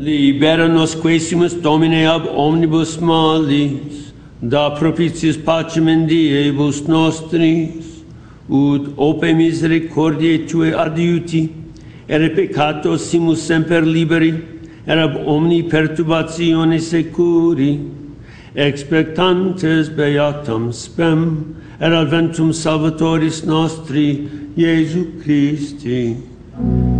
Libera nos quaesimus Domine ab omnibus malis, da propitius pacem in diebus nostris, ut ope misericordiae Tue adiuti, ere peccatos simus semper liberi, et ab omni perturbatione securi, expectantes beatam spem, et adventum Salvatoris nostri, Iesu Christi.